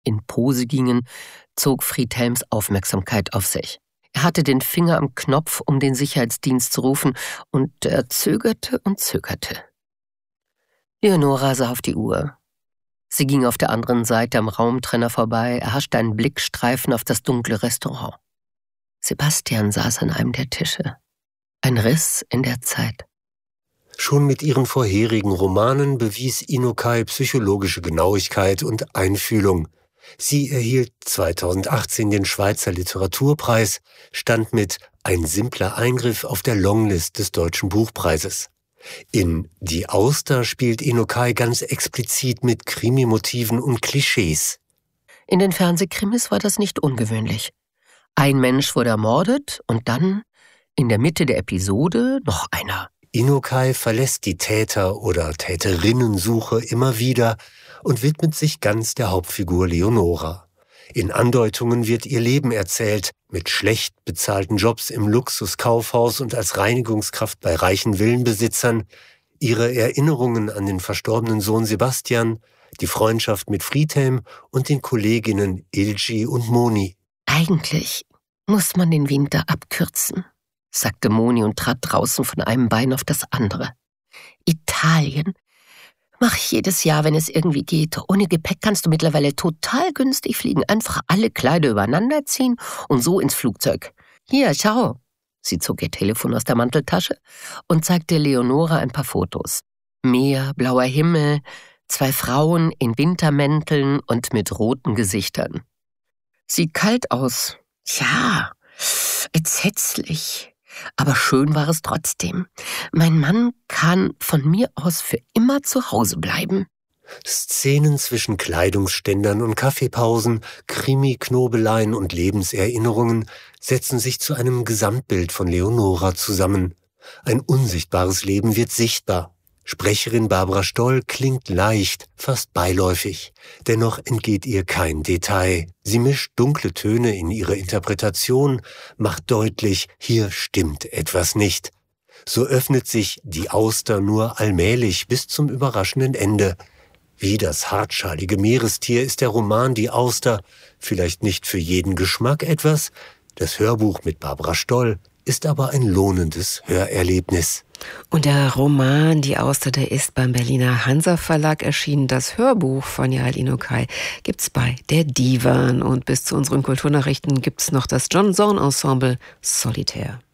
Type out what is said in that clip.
in Pose gingen, zog Friedhelms Aufmerksamkeit auf sich. Er hatte den Finger am Knopf, um den Sicherheitsdienst zu rufen, und er zögerte und zögerte. Leonora sah auf die Uhr. Sie ging auf der anderen Seite am Raumtrenner vorbei, erhaschte einen Blickstreifen auf das dunkle Restaurant. Sebastian saß an einem der Tische. Ein Riss in der Zeit. Schon mit ihren vorherigen Romanen bewies Inokai psychologische Genauigkeit und Einfühlung. Sie erhielt 2018 den Schweizer Literaturpreis, stand mit Ein simpler Eingriff auf der Longlist des Deutschen Buchpreises. In Die Auster spielt Inokai ganz explizit mit Krimimotiven und Klischees. In den Fernsehkrimis war das nicht ungewöhnlich. Ein Mensch wurde ermordet und dann, in der Mitte der Episode, noch einer. Inokai verlässt die Täter- oder Täterinnensuche immer wieder und widmet sich ganz der Hauptfigur Leonora. In Andeutungen wird ihr Leben erzählt, mit schlecht bezahlten Jobs im Luxuskaufhaus und als Reinigungskraft bei reichen Villenbesitzern, ihre Erinnerungen an den verstorbenen Sohn Sebastian, die Freundschaft mit Friedhelm und den Kolleginnen Ilgi und Moni. Eigentlich muss man den Winter abkürzen, sagte Moni und trat draußen von einem Bein auf das andere. Italien mache ich jedes Jahr, wenn es irgendwie geht. Ohne Gepäck kannst du mittlerweile total günstig fliegen. Einfach alle Kleider übereinander ziehen und so ins Flugzeug. Hier, schau. Sie zog ihr Telefon aus der Manteltasche und zeigte Leonora ein paar Fotos. Meer, blauer Himmel, 2 Frauen in Wintermänteln und mit roten Gesichtern. Sieht kalt aus. Ja, entsetzlich. Aber schön war es trotzdem. Mein Mann kann von mir aus für immer zu Hause bleiben. Szenen zwischen Kleidungsständern und Kaffeepausen, Krimi-Knobeleien und Lebenserinnerungen setzen sich zu einem Gesamtbild von Leonora zusammen. Ein unsichtbares Leben wird sichtbar. Sprecherin Barbara Stoll klingt leicht, fast beiläufig. Dennoch entgeht ihr kein Detail. Sie mischt dunkle Töne in ihre Interpretation, macht deutlich, hier stimmt etwas nicht. So öffnet sich Die Auster nur allmählich bis zum überraschenden Ende. Wie das hartschalige Meerestier ist der Roman Die Auster vielleicht nicht für jeden Geschmack etwas. Das Hörbuch mit Barbara Stoll ist aber ein lohnendes Hörerlebnis. Und der Roman Die Auster, der ist beim Berliner Hansa Verlag erschienen. Das Hörbuch von Yael Inokai gibt's bei der Divan. Und bis zu unseren Kulturnachrichten gibt's noch das John Zorn Ensemble Solitär.